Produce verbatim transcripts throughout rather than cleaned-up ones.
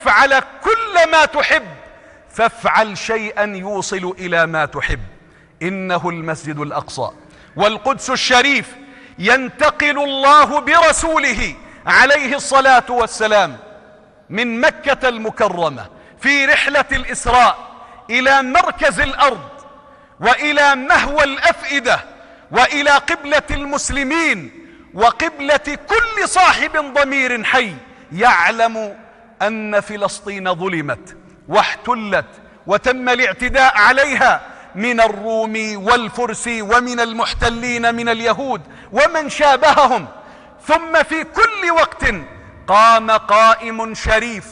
فعل كل ما تحب فافعل شيئا يوصل إلى ما تحب. إنه المسجد الأقصى والقدس الشريف ينتقل الله برسوله عليه الصلاة والسلام من مكة المكرمة في رحلة الإسراء إلى مركز الأرض وإلى مهوى الأفئدة وإلى قبلة المسلمين وقبلة كل صاحب ضمير حي يعلم أن فلسطين ظلمت واحتلت وتم الاعتداء عليها من الروم والفرس ومن المحتلين من اليهود ومن شابههم. ثم في كل وقت قام قائم شريف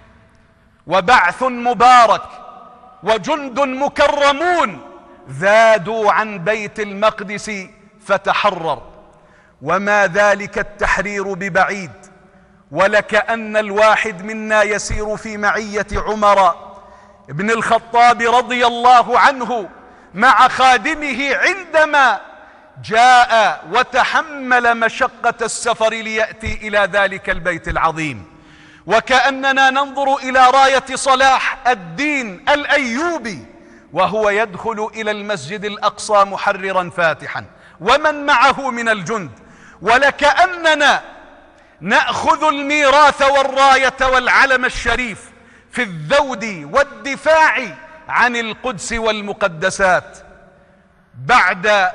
وبعث مبارك وجند مكرمون ذادوا عن بيت المقدس فتحرر. وما ذلك التحرير ببعيد، ولكأن الواحد منا يسير في معية عمر بن الخطاب رضي الله عنه مع خادمه عندما جاء وتحمل مشقة السفر ليأتي إلى ذلك البيت العظيم، وكأننا ننظر إلى راية صلاح الدين الأيوبي وهو يدخل إلى المسجد الأقصى محررا فاتحا ومن معه من الجند، ولكأننا نأخذ الميراث والراية والعلم الشريف في الذود والدفاع عن القدس والمقدسات. بعد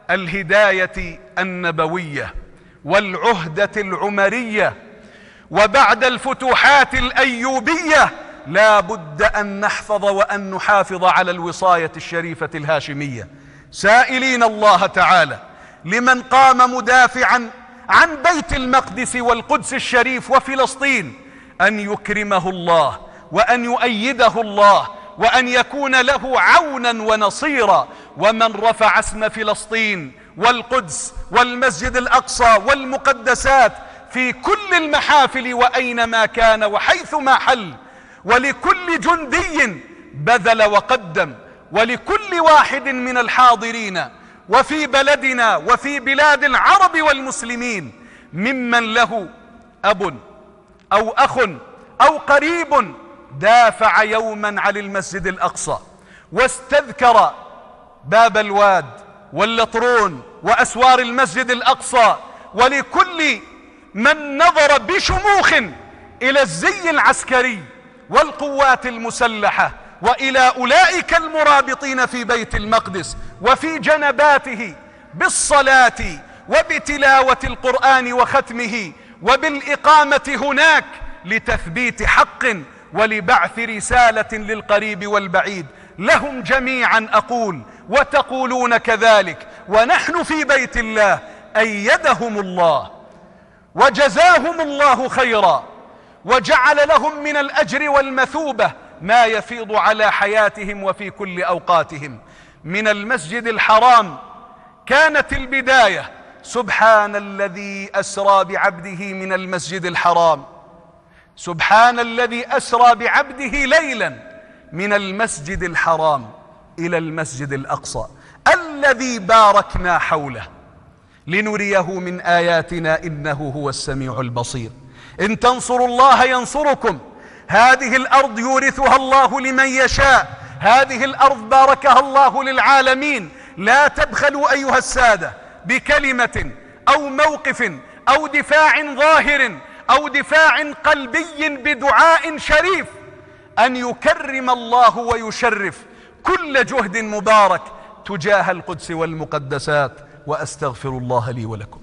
الهداية النبوية والعهدة العمرية وبعد الفتوحات الأيوبية لا بد أن نحفظ وأن نحافظ على الوصاية الشريفة الهاشمية، سائلين الله تعالى لمن قام مدافعا عن بيت المقدس والقدس الشريف وفلسطين أن يكرمه الله وأن يؤيده الله وأن يكون له عونا ونصيرا. ومن رفع اسم فلسطين والقدس والمسجد الأقصى والمقدسات في كل المحافل وأينما كان وحيثما حل، ولكل جندي بذل وقدم، ولكل واحد من الحاضرين وفي بلدنا وفي بلاد العرب والمسلمين ممن له أب أو أخ أو قريب دافع يوما عن المسجد الأقصى واستذكر باب الواد واللطرون وأسوار المسجد الأقصى، ولكل من نظر بشموخ إلى الزي العسكري والقوات المسلحة وإلى أولئك المرابطين في بيت المقدس وفي جنباته بالصلاة وبتلاوة القرآن وختمه وبالإقامة هناك لتثبيت حق ولبعث رسالة للقريب والبعيد. لهم جميعا أقول وتقولون كذلك، ونحن في بيت الله أيدهم الله وجزاهم الله خيرا وجعل لهم من الأجر والمثوبة ما يفيض على حياتهم وفي كل أوقاتهم. من المسجد الحرام كانت البداية سبحان الذي أسرى بعبده من المسجد الحرام، سبحان الذي أسرى بعبده ليلا من المسجد الحرام إلى المسجد الأقصى الذي باركنا حوله لنريه من آياتنا إنه هو السميع البصير. إن تنصروا الله ينصركم. هذه الأرض يورثها الله لمن يشاء، هذه الأرض باركها الله للعالمين. لا تبخلوا أيها السادة بكلمة أو موقف أو دفاع ظاهر أو دفاع قلبي بدعاء شريف أن يكرم الله ويشرف كل جهد مبارك تجاه القدس والمقدسات. وأستغفر الله لي ولكم.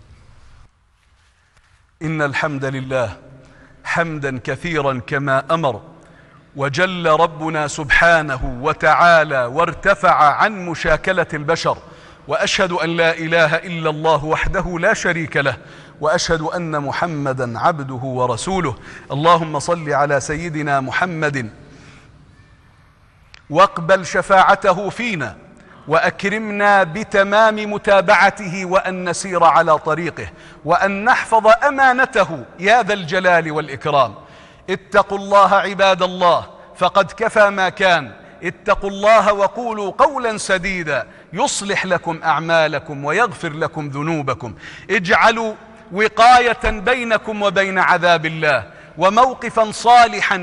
إن الحمد لله حمدا كثيرا كما أمر، وجل ربنا سبحانه وتعالى وارتفع عن مشاكلة البشر، وأشهد أن لا إله إلا الله وحده لا شريك له، وأشهد أن محمدا عبده ورسوله. اللهم صل على سيدنا محمد واقبل شفاعته فينا، وأكرمنا بتمام متابعته، وأن نسير على طريقه، وأن نحفظ أمانته يا ذا الجلال والإكرام. اتقوا الله عباد الله، فقد كفى ما كان. اتقوا الله وقولوا قولا سديدا يصلح لكم أعمالكم ويغفر لكم ذنوبكم. اجعلوا وقاية بينكم وبين عذاب الله، وموقفا صالحا